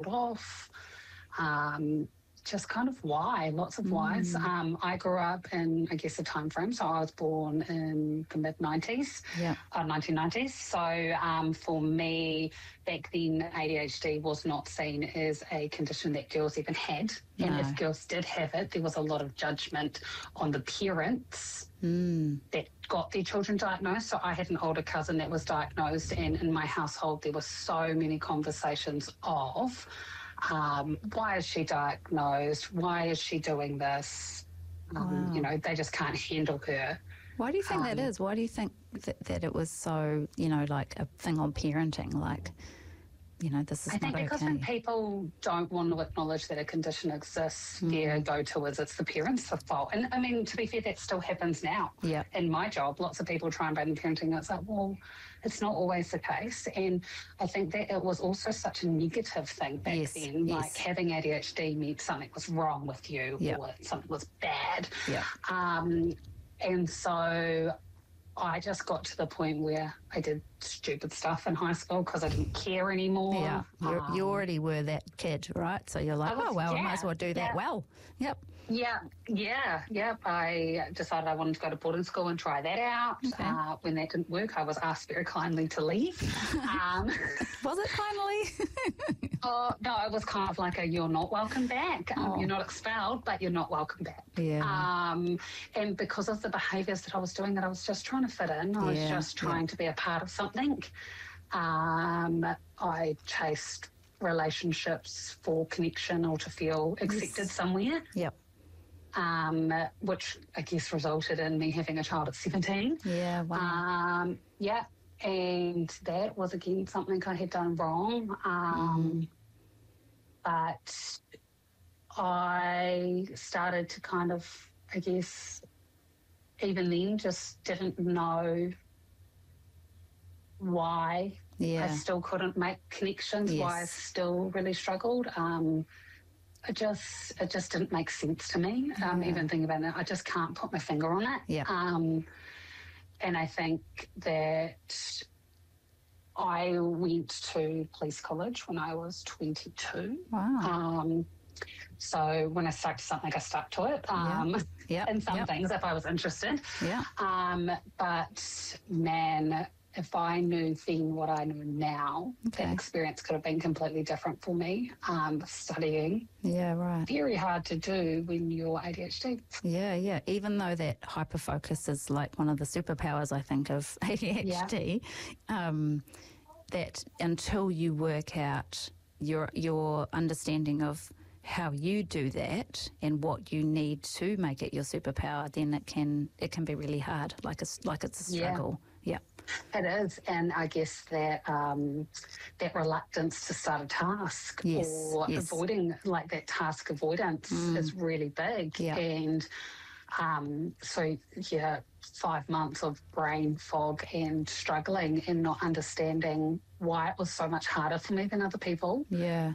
off? Just kind of why, lots of whys. I grew up in, I guess, a time frame. So I was born in the mid-90s, 1990s. So for me, back then, ADHD was not seen as a condition that girls even had. And if girls did have it, there was a lot of judgment on the parents that got their children diagnosed. So I had an older cousin that was diagnosed, and in my household, there were so many conversations of, why is she diagnosed? Why is she doing this? You know, they just can't handle her. Why do you think that is? Why do you think that it was so, you know, like a thing on parenting, like, you know, this is not okay? I think because when people don't want to acknowledge that a condition exists, their go-to is it's the parents' fault. And, I mean, to be fair, that still happens now. Yeah. In my job, lots of people try and blame parenting, and it's like, well, it's not always the case. And I think that it was also such a negative thing back then. Like, having ADHD meant something was wrong with you or something was bad. Yeah. And so I just got to the point where I did stupid stuff in high school because I didn't care anymore. Yeah, you already were that kid, right? So you're like, I might as well do that well. Yep. Yeah. I decided I wanted to go to boarding school and try that out. Okay. When that didn't work, I was asked very kindly to leave. Was it kindly? Oh, no, it was kind of like a you're not welcome back. You're not expelled, but you're not welcome back. Yeah. And because of the behaviours that I was doing, that I was just trying to fit in. I was just trying to be a part of something. I chased relationships for connection or to feel accepted somewhere. Yep. Which I guess resulted in me having a child at 17. Yeah, wow. And that was, again, something I had done wrong. But I started to kind of, I guess, even then just didn't know why I still couldn't make connections, why I still really struggled. It just didn't make sense to me. Even thinking about it, I just can't put my finger on it. Yeah. And I think that I went to police college when I was 22. Wow. So when I stuck to something, I stuck to it. In some things, if I was interested. Yeah. But man, if I knew then what I know now, that experience could have been completely different for me. Studying. Yeah, right. Very hard to do when you're ADHD. Yeah. Even though that hyperfocus is like one of the superpowers, I think, of ADHD, that until you work out your understanding of how you do that and what you need to make it your superpower, then it can be really hard. Like it's a struggle. Yeah. It is, and I guess that that reluctance to start a task or avoiding, like that task avoidance is really big. Yeah. And 5 months of brain fog and struggling and not understanding why it was so much harder for me than other people. Yeah.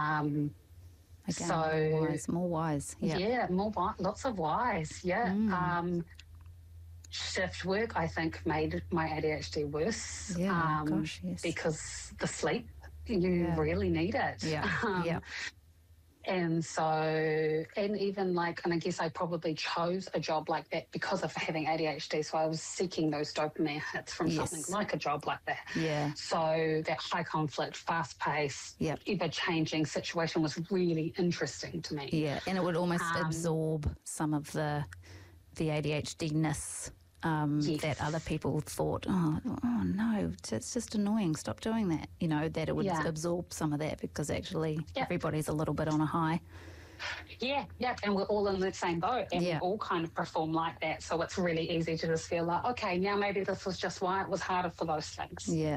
Again, more wise. Yeah, lots of whys. Yeah. Shift work, I think, made my ADHD worse. Yeah, because the sleep, you really need it. Yeah. And so, and even like, and I guess I probably chose a job like that because of having ADHD. So I was seeking those dopamine hits from something like a job like that. Yeah. So that high conflict, fast pace, ever changing situation was really interesting to me. Yeah. And it would almost absorb some of the ADHD-ness that other people thought, oh no, it's just annoying, stop doing that. You know, that it would absorb some of that because actually everybody's a little bit on a high. Yeah, and we're all in the same boat and we all kind of perform like that. So it's really easy to just feel like, okay, now maybe this was just why it was harder for those things. Yeah.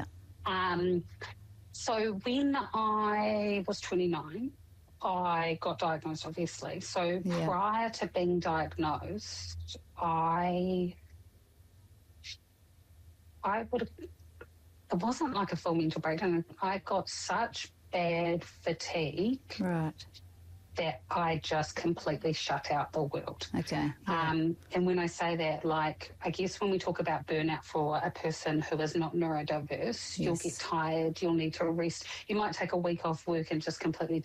So when I was 29, I got diagnosed, obviously. So prior to being diagnosed, I would have, it wasn't like a full mental breakdown. I got such bad fatigue that I just completely shut out the world. Okay. And when I say that, like, I guess when we talk about burnout for a person who is not neurodiverse, you'll get tired, you'll need to rest. You might take a week off work and just completely